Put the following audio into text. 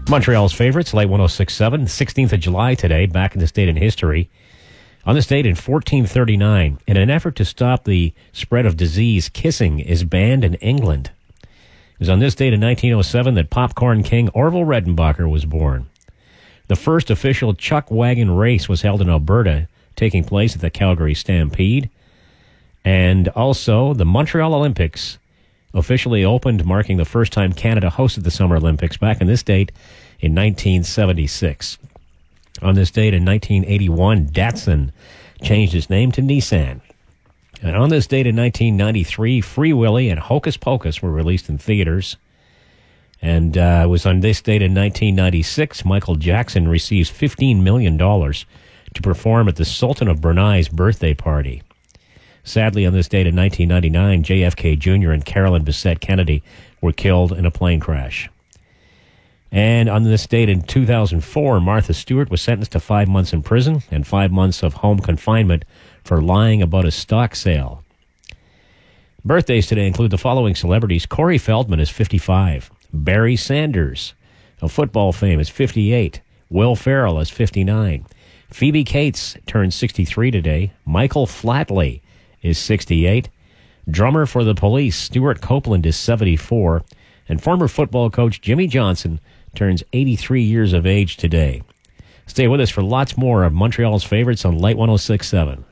Montreal's favorites, Light 106.7, 16th of July today, back in this date in history. On this date in 1439, in an effort to stop the spread of disease, kissing is banned in England. It was on this date in 1907 that popcorn king Orville Redenbacher was born. The first official chuck wagon race was held in Alberta, taking place at the Calgary Stampede. And also, the Montreal Olympics officially opened, marking the first time Canada hosted the Summer Olympics back on this date in 1976. On this date in 1981, Datsun changed its name to Nissan. And on this date in 1993, Free Willy and Hocus Pocus were released in theaters. And it was on this date in 1996, Michael Jackson receives $15 million to perform at the Sultan of Brunei's birthday party. Sadly, on this date in 1999, JFK Jr. and Carolyn Bessette Kennedy were killed in a plane crash. And on this date in 2004, Martha Stewart was sentenced to 5 months in prison and 5 months of home confinement for lying about a stock sale. Birthdays today include the following celebrities. Corey Feldman is 55. Barry Sanders of football fame is 58. Will Ferrell is 59. Phoebe Cates turns 63 today. Michael Flatley is 68. Drummer for the Police, Stuart Copeland, is 74. And former football coach Jimmy Johnson turns 83 years of age today. Stay with us for lots more of Montreal's favorites on Light 106.7.